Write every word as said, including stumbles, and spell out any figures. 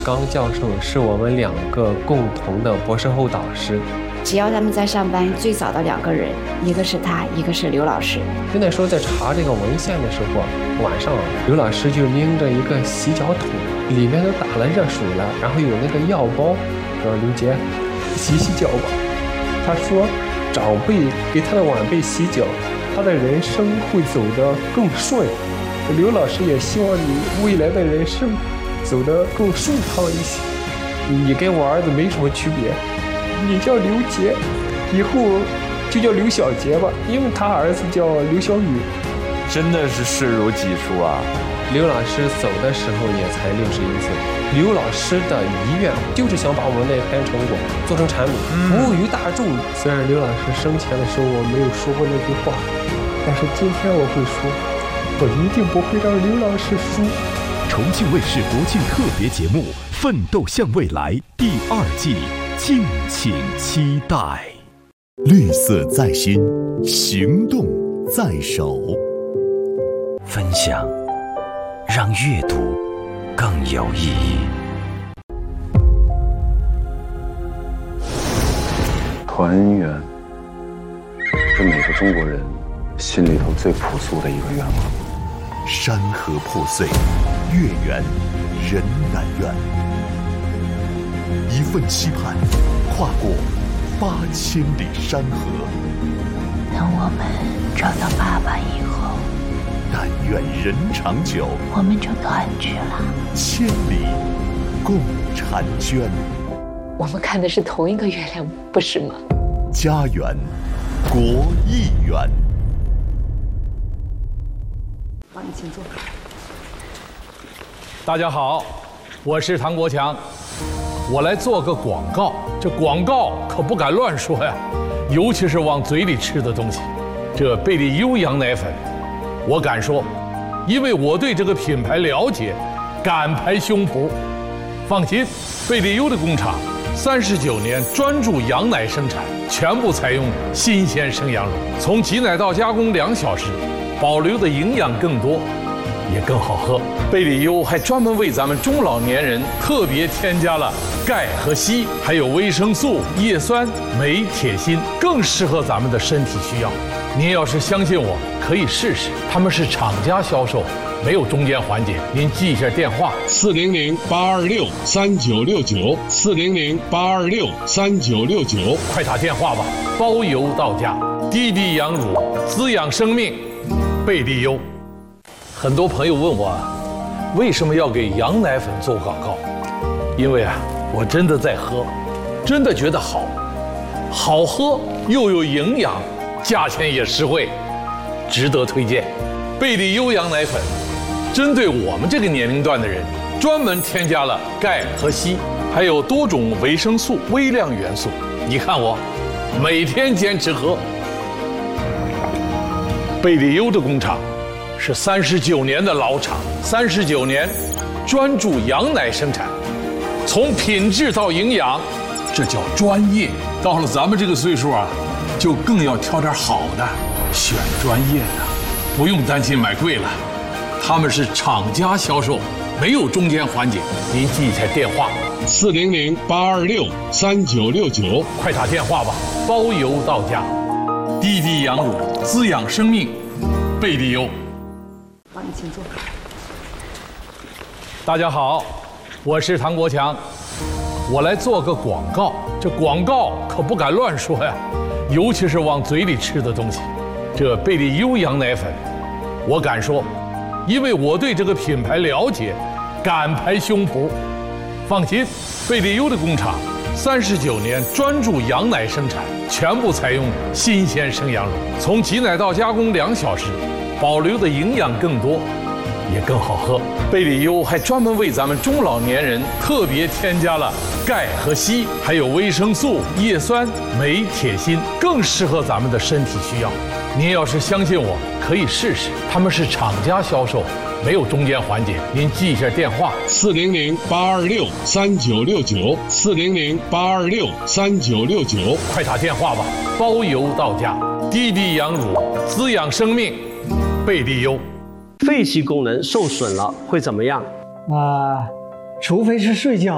刚教授是我们两个共同的博士后导师。 只要他们在上班，最早的两个人，一个是他，一个是刘老师。 就那时候在查这个文献的时候，晚上刘老师就拎着一个洗脚桶，里面都打了热水了，然后有那个药包，说刘杰，洗洗脚吧。他说，长辈给他的晚辈洗脚，他的人生会走得更顺。刘老师也希望你未来的人生走得更顺畅一些。你跟我儿子没什么区别，你叫刘杰，以后就叫刘小杰吧，因为他儿子叫刘小雨。 真的是视如己出啊！ 刘老师走的时候也才六十一岁。刘老师的遗愿就是想把我们那篇成果做成产品，服务于大众。虽然刘老师生前的时候我没有说过那句话，但是今天我会说，我一定不会让刘老师输。 重庆卫视国庆特别节目《奋斗向未来》第二季，敬请期待。绿色在心，行动在手。 分享，让阅读更有意义。 团圆是每个中国人心里头最朴素的一个愿望。 山河破碎，月圆人难圆。一份期盼，跨过八千里山河。 等我们找到爸爸以后， 但愿人长久， 我们就团聚了。 千里共婵娟。 我们看的是同一个月亮，不是吗？ 家园，国艺园。 帮你请坐。 大家好，我是唐国强，我来做个广告。这广告可不敢乱说呀，尤其是往嘴里吃的东西。这贝利优羊奶粉，我敢说，因为我对这个品牌了解，敢拍胸脯。放心，贝利优的工厂三十九年专注羊奶生产，全部采用新鲜生羊乳，从挤奶到加工两小时，保留的营养更多，也更好喝。贝利优还专门为咱们中老年人特别添加了钙和硒，还有维生素、叶酸、镁、铁、锌，更适合咱们的身体需要。您要是相信我，可以试试。他们是厂家销售，没有中间环节。您记一下电话： 四零零八二六三九六九，四零零八二六三九六九， 快打电话吧，包邮到家。滴滴羊乳，滋养生命，贝利优。很多朋友问我，为什么要给羊奶粉做广告？因为啊，我真的在喝，真的觉得好，好喝又有营养，价钱也实惠，值得推荐。贝利优羊奶粉，针对我们这个年龄段的人，专门添加了钙和硒，还有多种维生素、微量元素。你看我，每天坚持喝。贝利优的工厂是三十九年的老厂，三十九年专注羊奶生产，从品质到营养，这叫专业。到了咱们这个岁数啊，就更要挑点好的，选专业的，不用担心买贵了。他们是厂家销售，没有中间环节。您记一下电话： 四零零八二六三九六九， 快打电话吧，包邮到家。滴滴羊乳，滋养生命，贝利优。 帮你请坐。 大家好，我是唐国强，我来做个广告。这广告可不敢乱说呀，尤其是往嘴里吃的东西。这贝利优羊奶粉，我敢说，因为我对这个品牌了解，敢拍胸脯。放心，贝利优的工厂三十九年专注羊奶生产，全部采用新鲜生羊乳，从挤奶到加工两小时，保留的营养更多，也更好喝。贝利优还专门为咱们中老年人特别添加了钙和硒，还有维生素、叶酸、镁、铁、锌，更适合咱们的身体需要。您要是相信我，可以试试。他们是厂家销售，没有中间环节。您记一下电话： 四零零八二六三九六九，四零零八二六三九六九， 快打电话吧，包邮到家。滴滴羊乳，滋养生命，贝利优。 肺气功能受损了会怎么样？ 啊、呃，除非是睡觉。